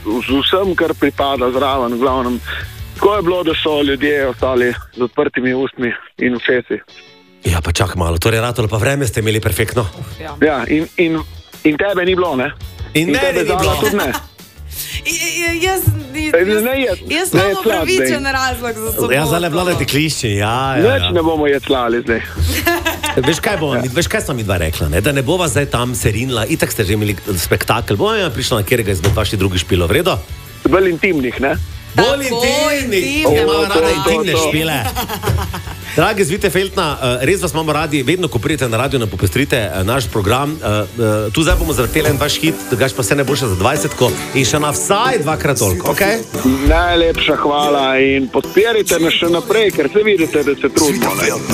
z vsem, kar pripada zraven, v glavnem. Tako je bilo, da so ljudje ostali z odprtimi ustmi in ušesi. Ja, pa čak malo, torej ratolo pa vreme ste imeli perfektno. Ja, in tebe ni bilo, ne? In mene ni bilo. Tudi ne. Jaz imam upravičen razlog za soboto. Ja, zdaj vladate klišči, ja. Več ne bomo jeclali zdaj. Veš, kaj sem mi dva rekla, ne? Da ne bova zdaj tam serinila, itak ste že imeli spektakel, bova prišla na kjerega izmed vaših drugih špilov, vredo? Bolj intimnih, ne? Bolj intimnih, imamo rada intimne špile. Dragi Zvite Feltna, res vas imamo radi, vedno ko pridete na radio, popestrite naš program. Tu zdaj bomo zvrteli en vaš hit, da gaš pa vse najboljše za 20-ko in še na vsaj 2-krat toliko, okej? Najlepša hvala in podpirajte nas še naprej, ker se vidite, da se trudimo.